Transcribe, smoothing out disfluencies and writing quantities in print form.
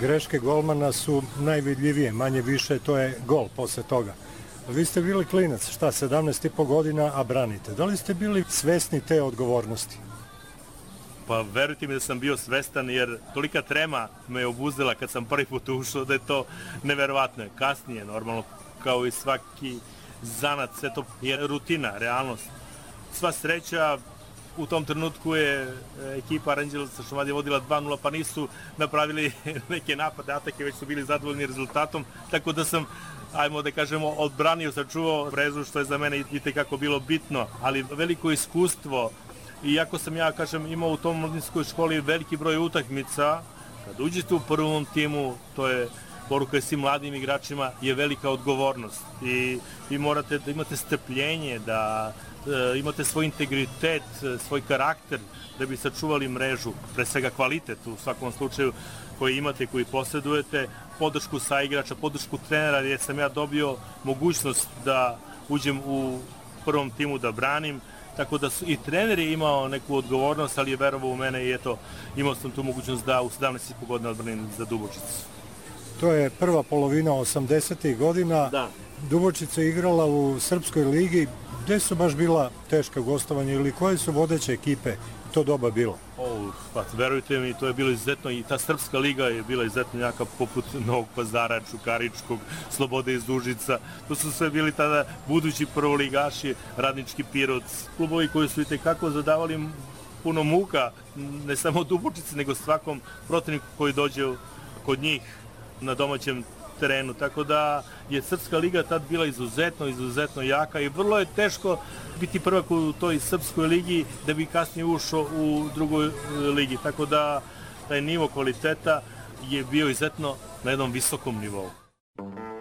greške golmana su najvidljivije, manje više to je gol posle toga. Vi ste bili klinac, 17,5 godina, a branite. Da li ste bili svesni te odgovornosti? Pa verujte mi da sam bio svestan, jer tolika trema me je obuzela kad sam prvi put ušao da je to neverovatno. Kasnije, normalno, kao i svaki zanat, sve to je rutina, realnost. Sva sreća, u tom trenutku je ekipa Aranđelovaca Šumadije vodila 2:0, pa nisu napravili neke napade, atake, već su bili zadovoljni rezultatom, tako da sam, ajmo da kažemo, odbranio, sačuvao mrežu, što je za mene itekako bilo bitno, ali veliko iskustvo. Iako sam ja, imao u tom mladinskoj školi veliki broj utakmica, kad uđete u prvom timu, to je poruka svim mladim igračima, je velika odgovornost. I vi morate da imate strpljenje, da imate svoj integritet, svoj karakter, da bi sačuvali mrežu, pre svega kvalitet u svakom slučaju koji imate, koji posjedujete, podršku saigrača, podršku trenera, jer sam ja dobio mogućnost da uđem u prvom timu da branim, tako da su i trener je imao neku odgovornost, ali je verovao u mene i eto, imao sam tu mogućnost da u 17,5 godina odbranim za Dubočicu. To je prva polovina 80. godina. Da. Dubočica je igrala u Srpskoj ligi. Gde su baš bila teška gostovanja ili koje su vodeće ekipe to doba bilo? Pa verujte mi, to je bilo izuzetno i ta Srpska liga je bila izuzetno jaka, poput Novog Pazara, Čukaričkog, Slobode iz Užica. To su sve bili tada budući prvoligaši, Radnički Pirot, klubovi koji su itekako zadavali puno muka, ne samo Dubočici, nego svakom protivniku koji dođe kod njih na domaćem terenu, tako da je Srpska liga tad bila izuzetno jaka i vrlo je teško biti prvak u toj Srpskoj ligi da bi kasnije ušao u drugoj ligi, tako da taj nivo kvaliteta je bio izuzetno na jednom visokom nivou.